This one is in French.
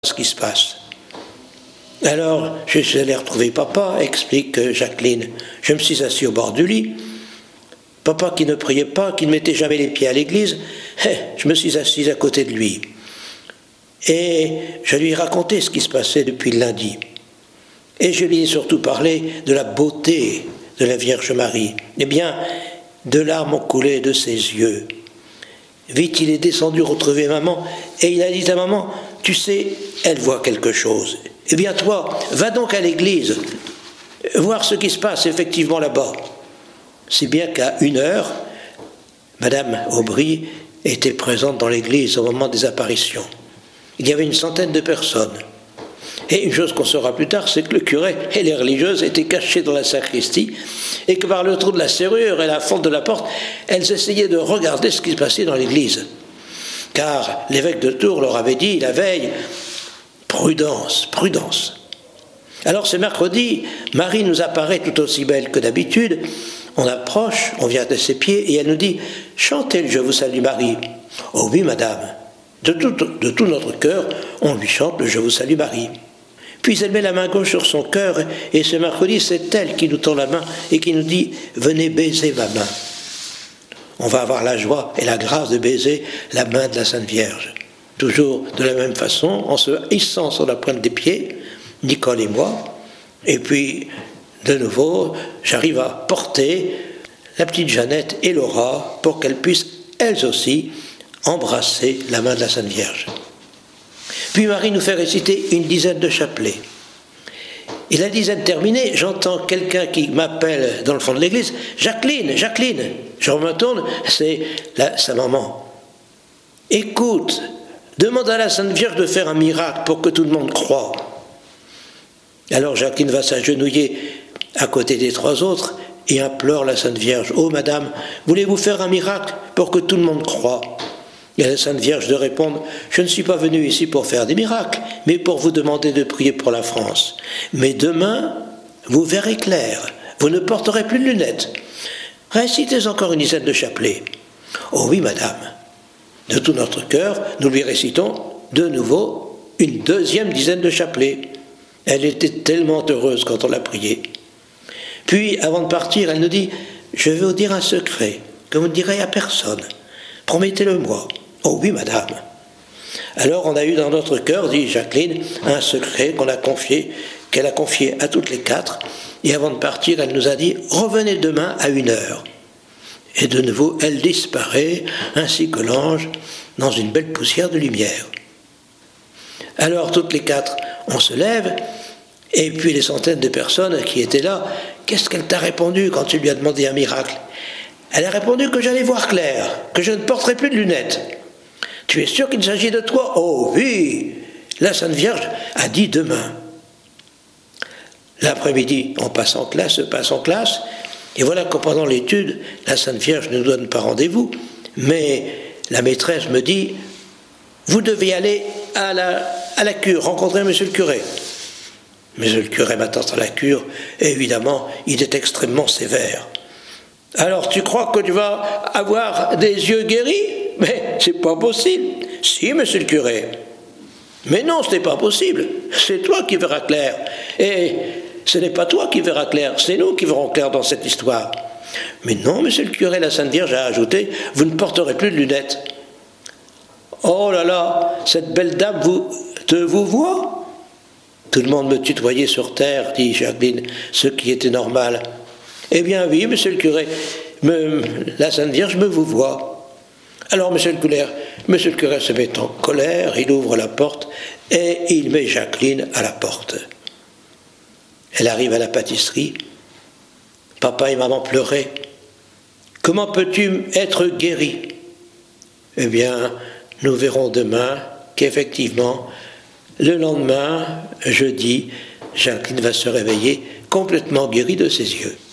ce qui se passe. Alors, je suis allé retrouver papa, explique Jacqueline. Je me suis assis au bord du lit. Papa qui ne priait pas, qui ne mettait jamais les pieds à l'église, je me suis assis à côté de lui. Et je lui ai raconté ce qui se passait depuis le lundi. Et je lui ai surtout parlé de la beauté de la Vierge Marie. Eh bien, de larmes ont coulé de ses yeux. Vite, il est descendu retrouver maman et il a dit à maman, tu sais, elle voit quelque chose. Eh bien, toi, va donc à l'église, voir ce qui se passe effectivement là-bas. Si bien qu'à 1h, Madame Aubry était présente dans l'église au moment des apparitions. Il y avait une centaine de personnes. Et une chose qu'on saura plus tard, c'est que le curé et les religieuses étaient cachés dans la sacristie et que par le trou de la serrure et la fente de la porte, elles essayaient de regarder ce qui se passait dans l'église. Car l'évêque de Tours leur avait dit la veille, prudence, prudence. Alors ce mercredi, Marie nous apparaît tout aussi belle que d'habitude. On approche, on vient à ses pieds et elle nous dit « Chantez le Je vous salue Marie ». « Oh oui, madame ». De tout notre cœur, on lui chante le Je vous salue Marie. Puis elle met la main gauche sur son cœur et ce mercredi, c'est elle qui nous tend la main et qui nous dit « Venez baiser ma main ». On va avoir la joie et la grâce de baiser la main de la Sainte Vierge. Toujours de la même façon, en se hissant sur la pointe des pieds, Nicole et moi. Et puis, de nouveau, j'arrive à porter la petite Jeannette et Laura pour qu'elles puissent, elles aussi, embrasser la main de la Sainte Vierge. Puis Marie nous fait réciter une dizaine de chapelets. Et la dizaine terminée, j'entends quelqu'un qui m'appelle dans le fond de l'église, « Jacqueline, Jacqueline !» Je me tourne, c'est sa maman. « Écoute, demande à la Sainte Vierge de faire un miracle pour que tout le monde croie. » Alors Jacqueline va s'agenouiller à côté des trois autres et implore la Sainte Vierge, « Oh madame, voulez-vous faire un miracle pour que tout le monde croie ?» Et la Sainte Vierge de répondre, « Je ne suis pas venue ici pour faire des miracles, mais pour vous demander de prier pour la France. Mais demain, vous verrez clair, vous ne porterez plus de lunettes. Récitez encore une dizaine de chapelets. » « Oh oui, madame. » De tout notre cœur, nous lui récitons de nouveau une deuxième dizaine de chapelets. Elle était tellement heureuse quand on l'a priée. Puis, avant de partir, elle nous dit, « Je vais vous dire un secret que vous ne direz à personne. Promettez-le-moi. » « Oh oui, madame. » Alors on a eu dans notre cœur, dit Jacqueline, un secret qu'elle a confié à toutes les quatre. Et avant de partir, elle nous a dit, « Revenez demain à 1h. » Et de nouveau, elle disparaît, ainsi que l'ange, dans une belle poussière de lumière. Alors toutes les quatre, on se lève, et puis les centaines de personnes qui étaient là, qu'est-ce qu'elle t'a répondu quand tu lui as demandé un miracle? Elle a répondu que j'allais voir clair, que je ne porterai plus de lunettes. Tu es sûr qu'il s'agit de toi? Oh oui! La Sainte Vierge a dit demain. L'après-midi, on passe en classe, et voilà que pendant l'étude, la Sainte Vierge ne nous donne pas rendez-vous, mais la maîtresse me dit, vous devez aller à la cure, rencontrer monsieur le curé. Monsieur le curé m'attend à la cure, et évidemment, il est extrêmement sévère. Alors tu crois que tu vas avoir des yeux guéris? Mais c'est pas possible. Si, monsieur le curé. Mais non, ce n'est pas possible. C'est toi qui verras clair. Et ce n'est pas toi qui verras clair, c'est nous qui verrons clair dans cette histoire. Mais non, monsieur le curé, la Sainte Vierge a ajouté, vous ne porterez plus de lunettes. Oh là là, cette belle dame vous voit? Tout le monde me tutoyait sur terre, dit Jacqueline, ce qui était normal. Eh bien oui, monsieur le curé, la Sainte Vierge me vous voit. Alors monsieur le curé se met en colère, il ouvre la porte et il met Jacqueline à la porte. Elle arrive à la pâtisserie. Papa et maman pleuraient. Comment peux-tu être guéri? Eh bien, nous verrons demain qu'effectivement, le lendemain, jeudi, Jacqueline va se réveiller complètement guérie de ses yeux.